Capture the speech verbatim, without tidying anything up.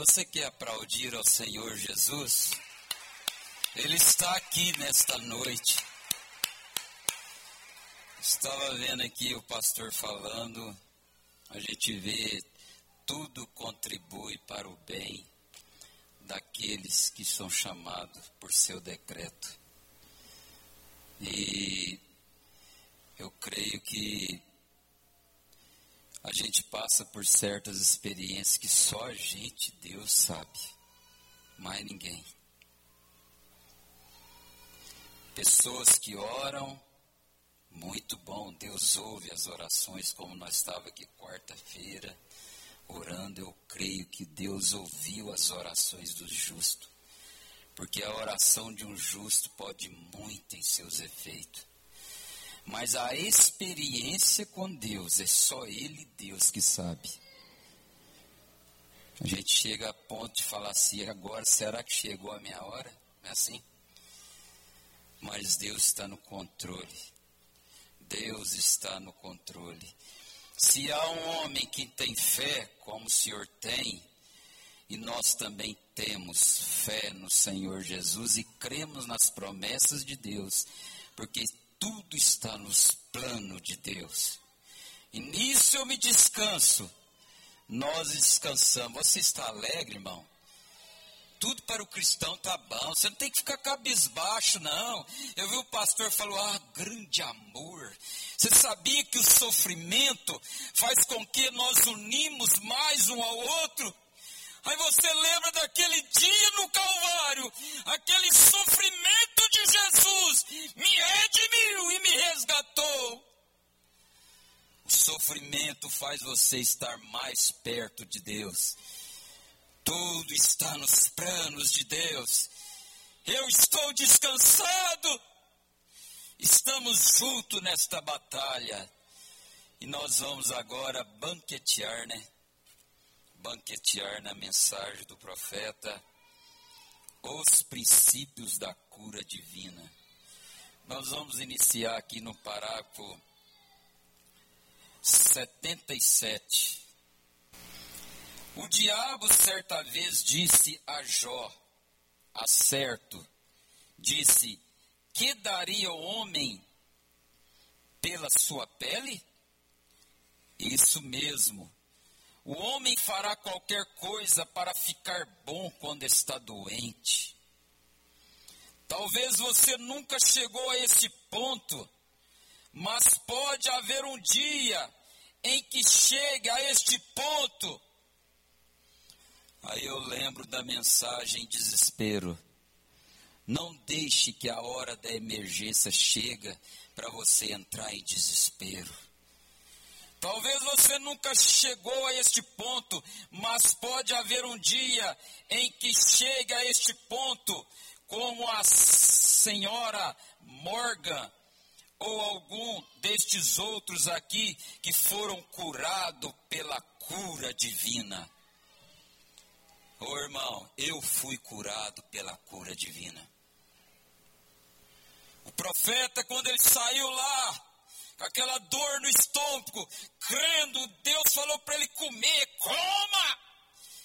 Você quer aplaudir ao Senhor Jesus? Ele está aqui nesta noite. Estava vendo aqui o pastor falando, a gente vê tudo contribui para o bem daqueles que são chamados por seu decreto. E eu creio que a gente passa por certas experiências que só a gente, Deus, sabe, mais ninguém. Pessoas que oram, muito bom, Deus ouve as orações, como nós estávamos aqui quarta-feira, orando. Eu creio que Deus ouviu as orações do justo, porque a oração de um justo pode muito em seus efeitos. Mas a experiência com Deus, é só Ele, Deus, que sabe. A gente chega a ponto de falar assim, agora será que chegou a minha hora? Não é assim? Mas Deus está no controle. Deus está no controle. Se há um homem que tem fé, como o Senhor tem, e nós também temos fé no Senhor Jesus e cremos nas promessas de Deus, porque tudo está nos planos de Deus. E nisso eu me descanso. Nós descansamos. Você está alegre, irmão? Tudo para o cristão está bom. Você não tem que ficar cabisbaixo, não. Eu vi o pastor falar, ah, grande amor. Você sabia que o sofrimento faz com que nós unimos mais um ao outro? Aí você lembra daquele dia no Calvário, aquele sofrimento de Jesus, me redimiu e me resgatou. O sofrimento faz você estar mais perto de Deus. Tudo está nos planos de Deus. Eu estou descansado. Estamos juntos nesta batalha. E nós vamos agora banquetear, né? Banquetear na mensagem do profeta os princípios da cura divina. Nós vamos iniciar aqui no parágrafo setenta e sete. O diabo certa vez disse a Jó, acerto, disse, que daria o homem pela sua pele? Isso mesmo. O homem fará qualquer coisa para ficar bom quando está doente. Talvez você nunca chegou a esse ponto, mas pode haver um dia em que chegue a este ponto. Aí eu lembro da mensagem desespero. Não deixe que a hora da emergência chegue para você entrar em desespero. Talvez você nunca chegou a este ponto, mas pode haver um dia em que chegue a este ponto, como a senhora Morgan, ou algum destes outros aqui que foram curados pela cura divina. Ô oh, irmão, eu fui curado pela cura divina. O profeta, quando ele saiu lá, com aquela dor no estômago, crendo, Deus falou para ele comer, coma!